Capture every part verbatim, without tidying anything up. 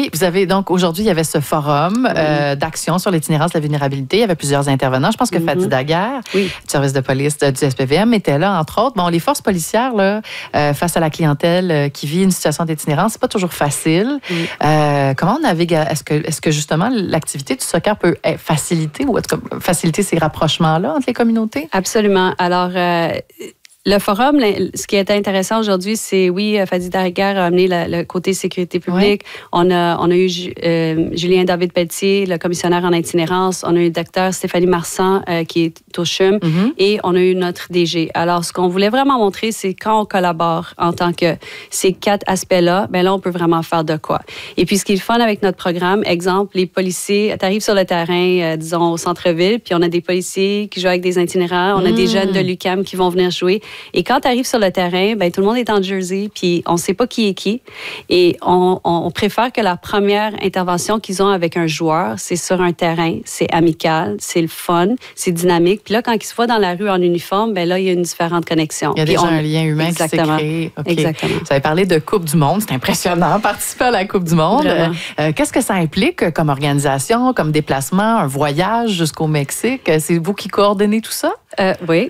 Oui, vous avez donc aujourd'hui, il y avait ce forum oui. euh, d'action sur l'itinérance de la vulnérabilité. Il y avait plusieurs intervenants. Je pense que mm-hmm. Fadi Daguerre, oui. du service de police de, du S P V M, était là, entre autres. Bon, les forces policières, là, euh, face à la clientèle euh, qui vit une situation d'itinérance, c'est pas toujours facile. Mm. Euh, comment on navigue? Est-ce que, est-ce que justement l'activité du soccer peut faciliter ou être, faciliter ces rapprochements-là entre les communautés? Absolument. Alors, euh, le forum, ce qui est intéressant aujourd'hui, c'est, oui, Fadi Daguerre a amené le, le côté sécurité publique. Oui. On, a, on a eu euh, Julien David Pelletier, le commissionnaire en itinérance. On a eu le docteur Stéphanie Marsan, euh, qui est au C H U M. Mm-hmm. Et on a eu notre D G. Alors, ce qu'on voulait vraiment montrer, c'est quand on collabore en tant que ces quatre aspects-là, bien là, on peut vraiment faire de quoi. Et puis, ce qui est le fun avec notre programme, exemple, les policiers, tu arrives sur le terrain, euh, disons, au centre-ville, puis on a des policiers qui jouent avec des itinérants. On a mm. des jeunes de l'U Q A M qui vont venir jouer. Et quand tu arrives sur le terrain, ben, tout le monde est en jersey, puis on ne sait pas qui est qui. Et on, on, on préfère que la première intervention qu'ils ont avec un joueur, c'est sur un terrain, c'est amical, c'est le fun, c'est dynamique. Puis là, quand ils se voient dans la rue en uniforme, ben là, il y a une différente connexion. Il y a puis déjà on... un lien humain Exactement. qui s'est créé. Okay. Exactement. Vous avez parlé de Coupe du Monde, c'est impressionnant, participer à la Coupe du Monde. Euh, qu'est-ce que ça implique comme organisation, comme déplacement, un voyage jusqu'au Mexique? C'est vous qui coordonnez tout ça? Euh, oui.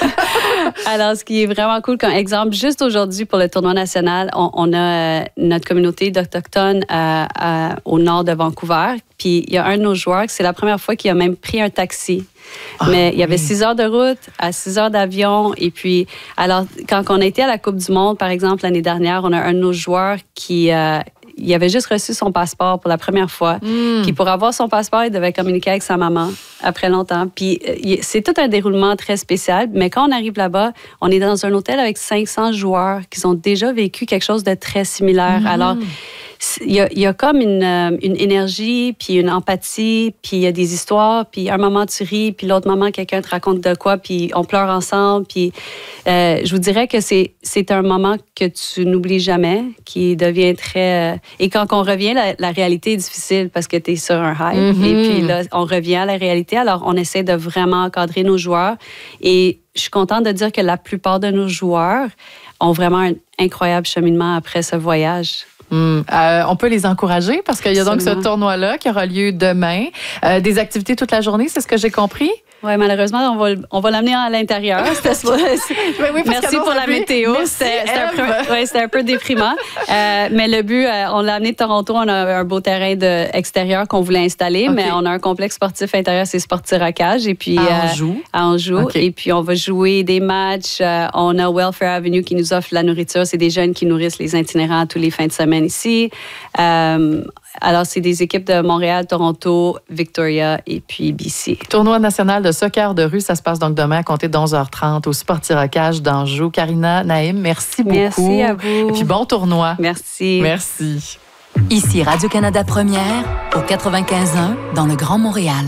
Alors, ce qui est vraiment cool, comme exemple, juste aujourd'hui pour le tournoi national, on, on a euh, notre communauté d'Autochtones euh, euh, au nord de Vancouver. Puis il y a un de nos joueurs, c'est la première fois qu'il a même pris un taxi. Ah, Mais il y avait oui. six heures de route, à six heures d'avion. Et puis, alors, quand on a été à la Coupe du Monde, par exemple, l'année dernière, on a un de nos joueurs qui... Euh, il avait juste reçu son passeport pour la première fois. Mm. Puis pour avoir son passeport, il devait communiquer avec sa maman après longtemps. Puis c'est tout un déroulement très spécial. Mais quand on arrive là-bas, on est dans un hôtel avec cinq cents joueurs qui ont déjà vécu quelque chose de très similaire. Mm. Alors, il y, a, il y a comme une, une énergie, puis une empathie, puis il y a des histoires, puis un moment tu ris, puis l'autre moment quelqu'un te raconte de quoi, puis on pleure ensemble. Puis euh, je vous dirais que c'est, c'est un moment que tu n'oublies jamais, qui devient très... Euh, et quand on revient, la, la réalité est difficile parce que tu es sur un high. Mm-hmm. Et puis là, on revient à la réalité. Alors, on essaie de vraiment encadrer nos joueurs. Et je suis contente de dire que la plupart de nos joueurs ont vraiment un incroyable cheminement après ce voyage. Hum, euh, on peut les encourager parce qu'il y a donc ce tournoi-là qui aura lieu demain. Euh, des activités toute la journée, c'est ce que j'ai compris? Oui, malheureusement, on va, on va l'amener à l'intérieur. C'était, oui, oui, merci pour la météo. C'était, c'était, un peu, ouais, c'était un peu déprimant. Euh, mais le but, euh, on l'a amené de Toronto. On a un beau terrain de, extérieur qu'on voulait installer, okay. mais on a un complexe sportif intérieur, c'est Sport-Tiracage. Et puis, à Anjou. Euh, à Anjou. Okay. Et puis, on va jouer des matchs. Euh, on a Welfare Avenue qui nous offre la nourriture. C'est des jeunes qui nourrissent les itinérants tous les fins de semaine ici. Euh, Alors, c'est des équipes de Montréal, Toronto, Victoria et puis B C. Tournoi national de soccer de rue, ça se passe donc demain à compter de onze heures trente au Sport-Tiracage d'Anjou. Karina, Naïm, merci beaucoup. Merci à vous. Et puis bon tournoi. Merci. Merci. Ici Radio-Canada Première, au quatre-vingt-quinze un, dans le Grand Montréal.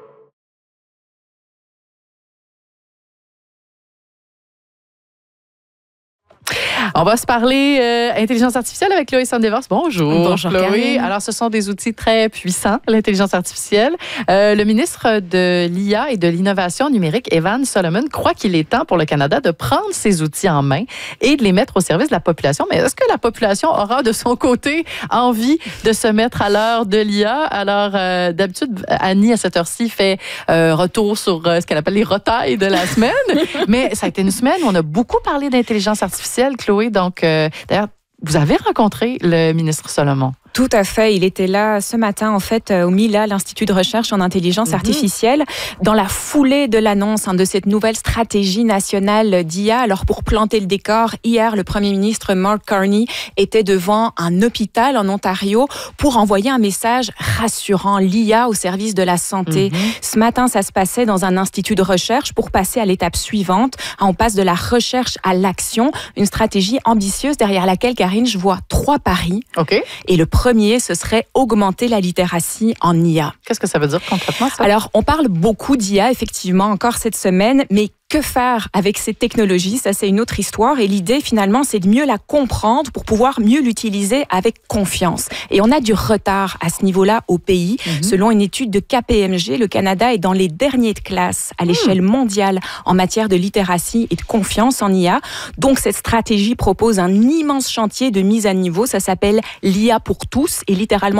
On va se parler euh, intelligence artificielle avec Chloé Sandevers. Bonjour. Bonjour, Chloé. Karine. Alors, ce sont des outils très puissants, l'intelligence artificielle. Euh, le ministre de l'I A et de l'Innovation numérique, Evan Solomon, croit qu'il est temps pour le Canada de prendre ces outils en main et de les mettre au service de la population. Mais est-ce que la population aura de son côté envie de se mettre à l'heure de l'I A? Alors, euh, d'habitude, Annie, à cette heure-ci, fait euh, retour sur euh, ce qu'elle appelle les retailles de la semaine. Mais ça a été une semaine où on a beaucoup parlé d'intelligence artificielle, Chloé. Donc, euh, d'ailleurs, vous avez rencontré le ministre Solomon. Tout à fait. Il était là ce matin, en fait, au MILA, l'Institut de recherche en intelligence mm-hmm. artificielle, dans la foulée de l'annonce hein, de cette nouvelle stratégie nationale d'I A. Alors, pour planter le décor, hier, le premier ministre Mark Carney était devant un hôpital en Ontario pour envoyer un message rassurant, l'I A au service de la santé. Mm-hmm. Ce matin, ça se passait dans un institut de recherche pour passer à l'étape suivante. On passe de la recherche à l'action, une stratégie ambitieuse derrière laquelle, Karine, je vois trois paris. OK. Et le premier, ce serait augmenter la littératie en I A. Qu'est-ce que ça veut dire concrètement, ça? Alors, on parle beaucoup d'I A, effectivement, encore cette semaine, mais que faire avec ces technologies? Ça, c'est une autre histoire. Et l'idée, finalement, c'est de mieux la comprendre pour pouvoir mieux l'utiliser avec confiance. Et on a du retard à ce niveau-là au pays. Mm-hmm. Selon une étude de K P M G, le Canada est dans les derniers de classe à l'échelle mondiale en matière de littératie et de confiance en I A. Donc, cette stratégie propose un immense chantier de mise à niveau. Ça s'appelle l'I A pour tous et littéralement